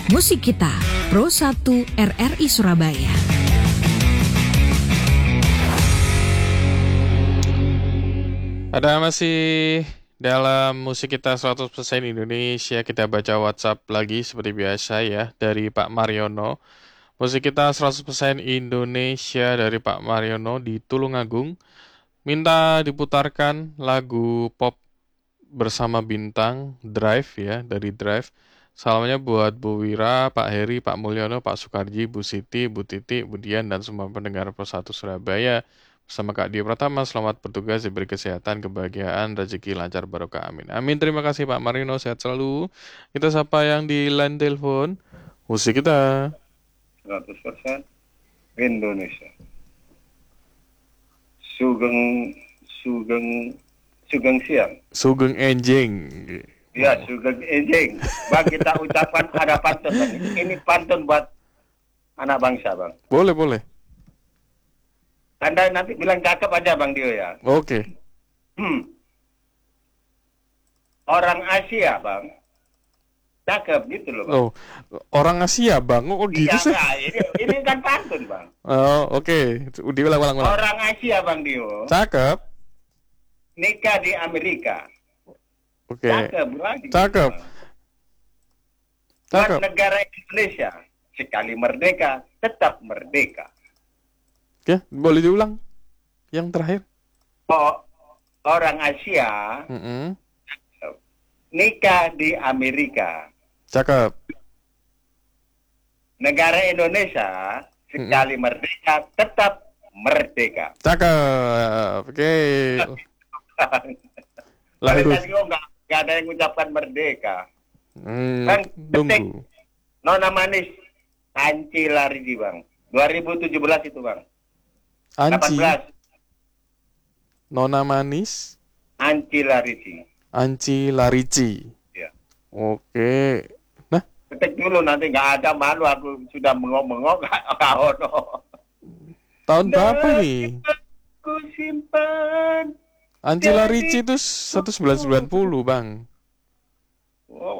Musik Kita, Pro 1 RRI Surabaya. Ada masih dalam Musik Kita 100% Indonesia. Kita baca WhatsApp lagi seperti biasa ya, dari Pak Mariono. Musik Kita 100% Indonesia dari Pak Mariono di Tulungagung. Minta diputarkan lagu pop bersama Bintang, Drive ya, dari Drive. Salamnya buat Bu Wira, Pak Heri, Pak Mulyono, Pak Sukarji, Bu Siti, Bu Titi, Bu Dian, dan semua pendengar Pro 1 Surabaya. Bersama Kak Dio Pratama, selamat bertugas, diberi kesehatan, kebahagiaan, rezeki lancar, barokah, amin. Amin, terima kasih Pak Marino, sehat selalu. Kita sapa yang di line telepon. Musik Kita 100% Indonesia. Sugeng siang. Sugeng Enjing. Ya, Sugeng enjing. Bang, kita ucapkan ada pantun. Ini pantun buat anak bangsa, Bang. Boleh. Anda nanti bilang cakep aja, Bang Dio ya. Oke. Orang Asia, Bang. Cakep gitu loh, Bang. Oh, orang Asia Bang, oh gitu Iya, sih. Bang. Ini kan pantun, Bang. Oh, oke. Diulang. Orang Asia, Bang Dio. Cakep. Nikah di Amerika. Oke. Cakep lagi. Cakep. Buat negara Indonesia, sekali merdeka, tetap merdeka. Ya, boleh diulang. Yang terakhir. Oh, orang Asia nikah di Amerika. Cakep. Negara Indonesia sekali merdeka, tetap merdeka. Cakep. Oke. Lalu Lalu tadi nggak ada yang mengucapkan merdeka. Kan tunggu. Nona Manis Anci Laridi, Bang. 2017 itu, Bang. Anci. 18. Nona Manis. Anci Laridi. Anci Larici. Ya. Oke. Nah, Ketik dulu nanti nggak ada, malu aku sudah mengong-mengong ono. tahun berapa nih? Ku simpan. Anci Larici itu 1990, Bang. Oh,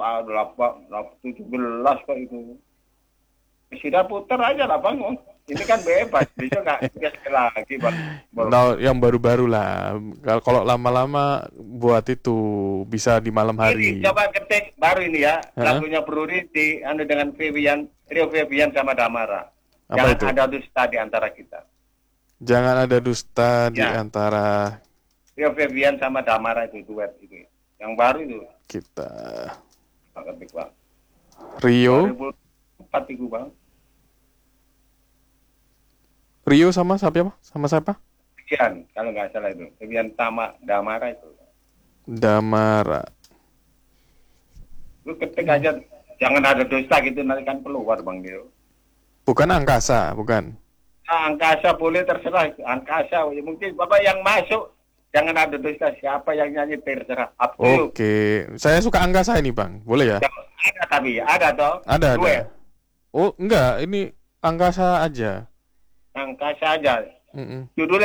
17 kok itu. Sudah putar aja lah, Bang. Ini kan bebas, bisa nggak sekali lagi, Bang. Nah, yang baru-baru lah. Kalau lama-lama buat itu bisa di malam hari. Ini coba ketik baru ini ya, lagunya Bruri di dengan Rio Febian sama Damara. Apa Jangan itu? ada dusta di antara kita. Jangan ada dusta di Ya. antara Rio Febian sama Damara itu duet itu. Yang baru itu. kita. Ketik, Bang. Rio 2004 itu, Bang. Rio sama siapa? Sama siapa? Febian, kalau nggak salah itu. Febian sama Damara itu. Damara. Lu ketik aja, jangan ada dusta gitu, nanti kan keluar, Bang Dio. Bukan angkasa, bukan. Nah, angkasa boleh terserah, angkasa. Mungkin Bapak yang masuk, jangan ada dusta, siapa yang nyanyi terserah. Up to you. Oke, saya suka angkasa ini, Bang. Boleh ya? Ada tapi, ada toh? Ada. Duet. Oh, enggak, ini angkasa aja. Angkasa aja. Mm-mm. Judulnya